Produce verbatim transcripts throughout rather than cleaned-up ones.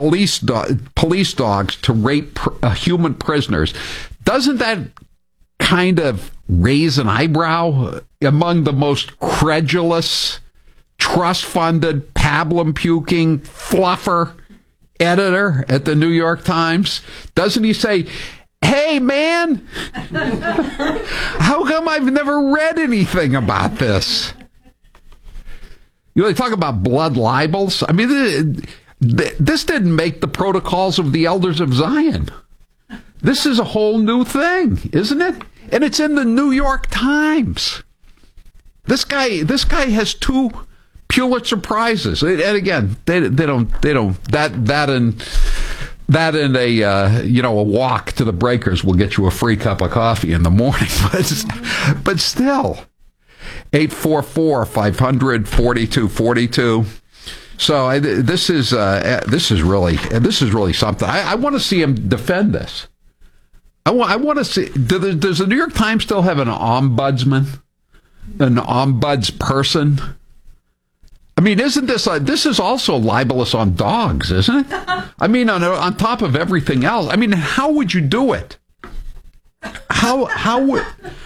police do- police dogs to rape pr- uh, human prisoners. Doesn't that kind of raise an eyebrow among the most credulous, trust-funded, pablum-puking, fluffer editor at the New York Times? Doesn't he say, hey, man, how come I've never read anything about this? You know, they talk about blood libels. I mean, this didn't make the protocols of the Elders of Zion. This is a whole new thing, isn't it? And it's in the New York Times. This guy, this guy has two Pulitzer Prizes. And again, they they don't they don't that that and that and a uh, you know a walk to the breakers will get you a free cup of coffee in the morning. But but still, eight four four, five hundred, forty-two forty-two. So I, this is uh, this is really this is really something. I, I want to see him defend this. I want I want to see. Do the, does the New York Times still have an ombudsman, an ombuds person? I mean, isn't this a, this is also libelous on dogs, isn't it? I mean, on on top of everything else. I mean, how would you do it? How how would?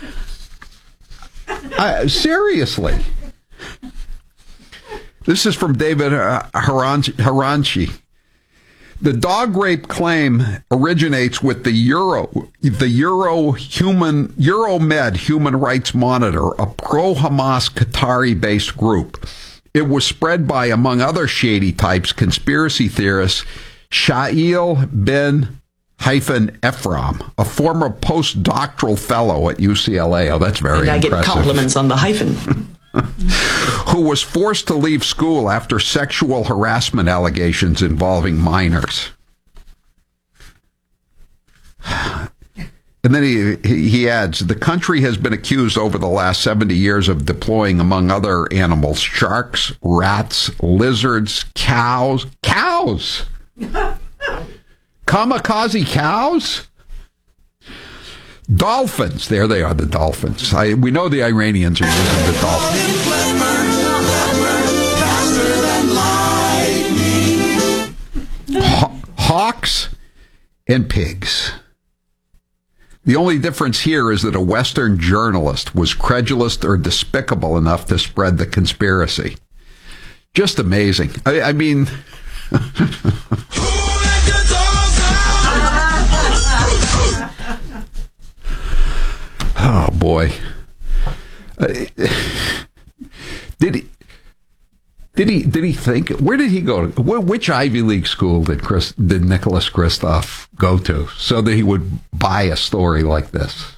I, seriously. This is from David Haranchi. The dog rape claim originates with the Euro, the Euro Human Euromed Human Rights Monitor, a pro-Hamas Qatari-based group. It was spread by, among other shady types, conspiracy theorist Shail bin hyphen Ephraim, a former postdoctoral fellow at U C L A. Oh, that's very and I impressive. get compliments on the hyphen. Who was forced to leave school after sexual harassment allegations involving minors. And then he he adds, the country has been accused over the last seventy years of deploying, among other animals, sharks, rats, lizards, cows. Cows! Kamikaze cows? Dolphins. There they are, the dolphins. I, we know the Iranians are using the dolphins. Haw- hawks and pigs. The only difference here is that a Western journalist was credulous or despicable enough to spread the conspiracy. Just amazing. I, I mean... Oh, boy. Uh, did he... Did he did he think? Where did he go? To, which Ivy League school did Chris did Nicholas Kristof go to so that he would buy a story like this?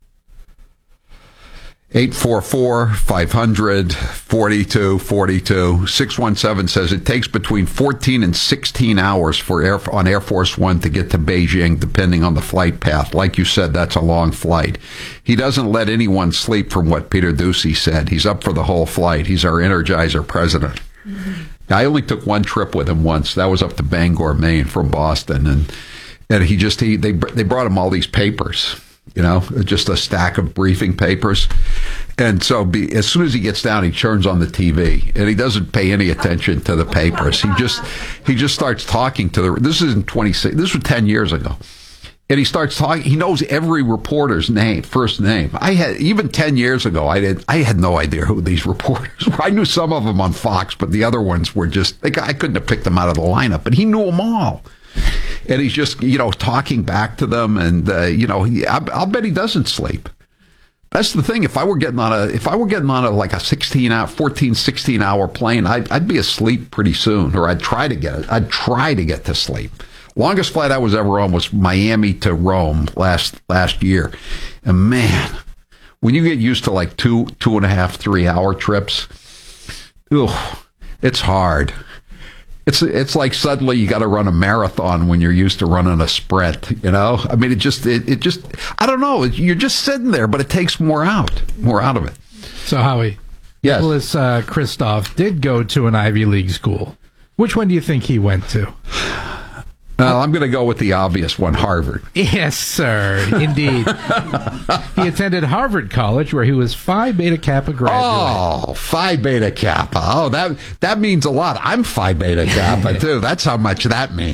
eight four four, five hundred, forty-two forty-two. six one seven says it takes between fourteen and sixteen hours for Air, on Air Force One to get to Beijing, depending on the flight path. Like you said, that's a long flight. He doesn't let anyone sleep, from what Peter Doocy said. He's up for the whole flight. He's our Energizer president. Mm-hmm. I only took one trip with him once. That was up to Bangor, Maine, from Boston, and and he just he they they brought him all these papers. You know, just a stack of briefing papers. And so be, as soon as he gets down, he turns on the T V, and he doesn't pay any attention to the papers. He just he just starts talking to the, this is in twenty-six, this was ten years ago. And he starts talking, he knows every reporter's name, first name. I had, even ten years ago, I did, I had no idea who these reporters were. I knew some of them on Fox, but the other ones were just, like, I couldn't have picked them out of the lineup, but he knew them all. And he's just, you know, talking back to them, and uh, you know, he, I, I'll bet he doesn't sleep. That's the thing. If I were getting on a, if I were getting on a like a sixteen hour, fourteen, sixteen hour plane, I'd, I'd be asleep pretty soon, or I'd try to get it. I'd try to get to sleep. Longest flight I was ever on was Miami to Rome last last year, and man, when you get used to like two, two and a half, three hour trips, ugh, it's hard. It's it's like suddenly you got to run a marathon when you're used to running a sprint, you know? I mean, it just, it, it just, I don't know. You're just sitting there, but it takes more out, more out of it. So, Howie, yes. Nicholas uh, Kristof did go to an Ivy League school. Which one do you think he went to? Uh, I'm going to go with the obvious one, Harvard. Yes, sir. Indeed. He attended Harvard College, where he was Phi Beta Kappa graduate. Oh, Phi Beta Kappa. Oh, that that means a lot. I'm Phi Beta Kappa, too. That's how much that means.